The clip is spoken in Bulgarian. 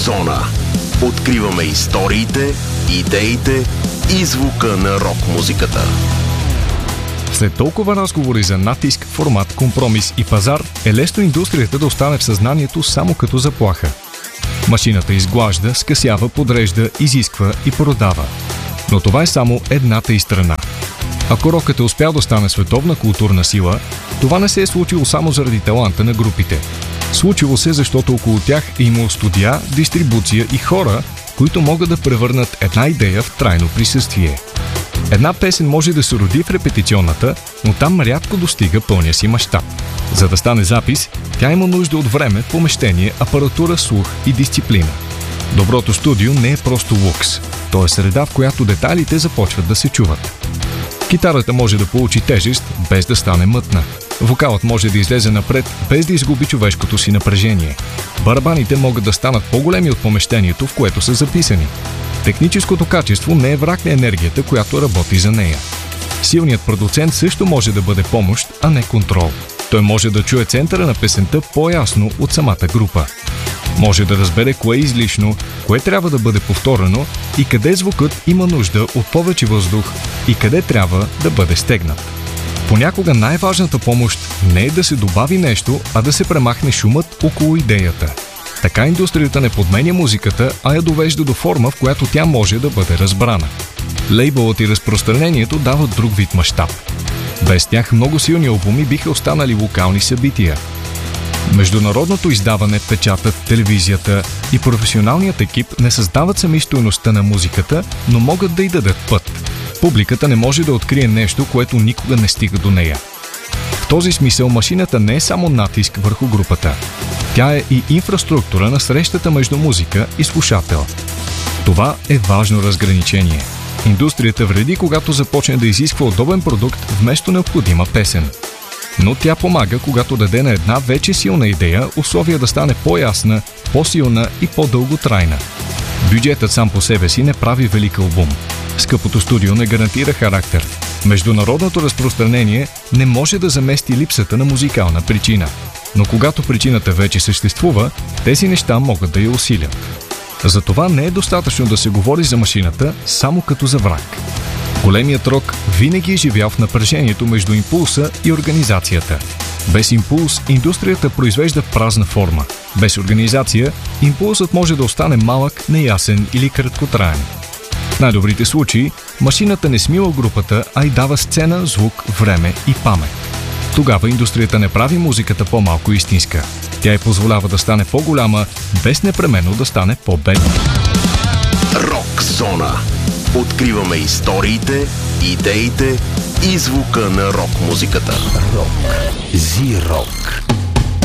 Зона. Откриваме историите, идеите и звука на рок-музиката. След толкова разговори за натиск, формат, компромис и пазар, е лесно индустрията да остане в съзнанието само като заплаха. Машината изглажда, скъсява, подрежда, изисква и продава. Но това е само едната й страна. Ако рокът е успял да стане световна културна сила, това не се е случило само заради таланта на групите. Случило се, защото около тях е имало студия, дистрибуция и хора, които могат да превърнат една идея в трайно присъствие. Една песен може да се роди в репетиционната, но там рядко достига пълния си мащаб. За да стане запис, тя има нужда от време, помещение, апаратура, слух и дисциплина. Доброто студио не е просто лукс. То е среда, в която детайлите започват да се чуват. Китарата може да получи тежест, без да стане мътна. Вокалът може да излезе напред, без да изгуби човешкото си напрежение. Барабаните могат да станат по-големи от помещението, в което са записани. Техническото качество не е враг на енергията, която работи за нея. Силният продуцент също може да бъде помощ, а не контрол. Той може да чуе центъра на песента по-ясно от самата група. Може да разбере кое е излишно, кое трябва да бъде повторено и къде звукът има нужда от повече въздух и къде трябва да бъде стегнат. Понякога най-важната помощ не е да се добави нещо, а да се премахне шумът около идеята. Така индустрията не подменя музиката, а я довежда до форма, в която тя може да бъде разбрана. Лейбълът и разпространението дават друг вид мащаб. Без тях много силни албуми биха останали локални събития. Международното издаване, печатът, телевизията и професионалният екип не създават сами стойността на музиката, но могат да й дадат път. Публиката не може да открие нещо, което никога не стига до нея. В този смисъл машината не е само натиск върху групата. Тя е и инфраструктура на срещата между музика и слушател. Това е важно разграничение. Индустрията вреди, когато започне да изисква удобен продукт вместо необходима песен. Но тя помага, когато даде на една вече силна идея условия да стане по-ясна, по-силна и по-дълготрайна. Бюджетът сам по себе си не прави велик албум. Скъпото студио не гарантира характер. Международното разпространение не може да замести липсата на музикална причина. Но когато причината вече съществува, тези неща могат да я усилят. Затова не е достатъчно да се говори за машината само като за враг. Големият рок винаги е живял в напрежението между импулса и организацията. Без импулс индустрията произвежда празна форма. Без организация импулсът може да остане малък, неясен или краткотраен. В най-добрите случаи машината не смила групата, а й дава сцена, звук, време и памет. Тогава индустрията не прави музиката по-малко истинска. Тя й позволява да стане по-голяма, без непременно да стане по-бедна. Рок Зона. Откриваме историите, идеите и звука на рок-музиката. Рок. Зи-рок.